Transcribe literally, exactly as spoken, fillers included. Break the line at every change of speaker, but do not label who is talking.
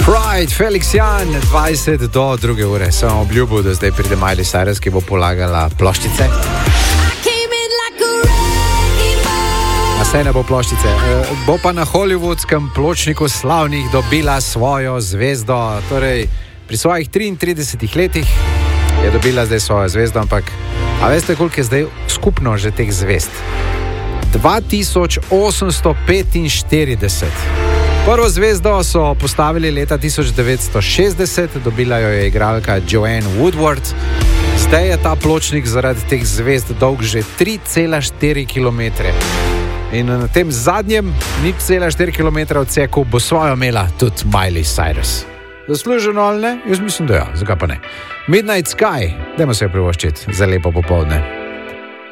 Pride, Felix Jan, dvajset do druge ure. Sem obljubil, da zdaj pride Miley Cyrus, ki bo polagala ploščice. A se ne bo ploščice. E, bo pa na hollywoodskem pločniku slavnih dobila svojo zvezdo. Torej, pri svojih triintridesetih letih je dobila zdaj svojo zvezdo, ampak a veste, koliko je zdaj skupno že teh zvezd? dva tisoč osemsto petinštirideset. Prvo zvezdo so postavili leta tisoč devetsto šestdeset, dobila jo je igralka Joanne Woodward. Zdaj je ta pločnik zaradi teh zvezd dolg že tri cela štiri kilometre. In na tem zadnjem nič cela štiri kilometre odseku bo svojo imela tudi Miley Cyrus. Zasluženo ali ne? Jaz mislim, da ja, zakaj pa ne. Midnight Sky, dajmo se jo privoščiti za lepo popoldne.